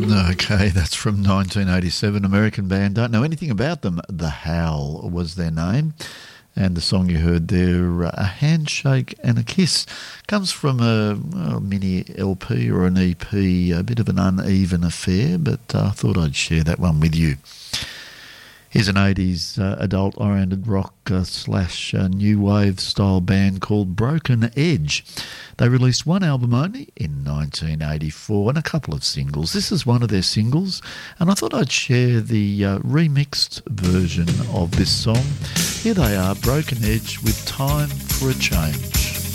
Okay, that's from 1987, American band. Don't know anything about them. The Howl was their name. And the song you heard there, A Handshake and a Kiss, comes from a mini LP or an EP, a bit of an uneven affair, but I thought I'd share that one with you. Here's an 80s adult-oriented rock slash new wave style band called Broken Edge. They released one album only in 1984 and a couple of singles. This is one of their singles, and I thought I'd share the remixed version of this song. Here they are, Broken Edge with Time for a Change.